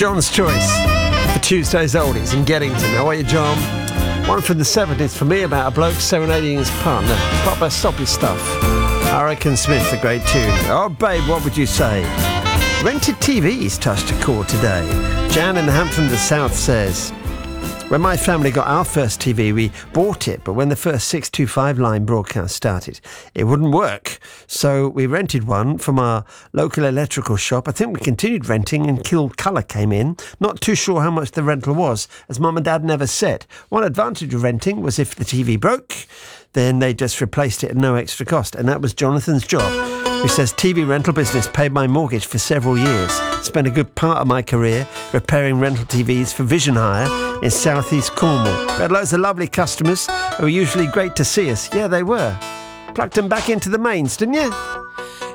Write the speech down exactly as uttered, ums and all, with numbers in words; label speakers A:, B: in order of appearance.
A: John's choice for Tuesday's Oldies in Geddington. How are you, John? One from the seventies for me about a bloke serenading his partner. Proper soppy stuff. Hurricane Smith, a great tune. Oh, babe, what would you say? Rented T Vs touched a chord today. Jan in Hampton the South says, when my family got our first T V, we bought it, but when the first six two five line broadcast started, it wouldn't work. So we rented one from our local electrical shop. I think we continued renting until colour came in. Not too sure how much the rental was, as Mum and Dad never said. One advantage of renting was if the T V broke, then they just replaced it at no extra cost. And that was Jonathan's job, who says T V rental business paid my mortgage for several years. Spent a good part of my career repairing rental T Vs for Vision Hire in southeast Cornwall. We had loads of lovely customers who were usually great to see us. Yeah, they were. Plugged them back into the mains, didn't you?